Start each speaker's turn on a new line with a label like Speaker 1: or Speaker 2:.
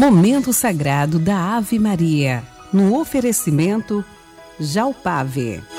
Speaker 1: Momento Sagrado da Ave Maria, no oferecimento Jalpave.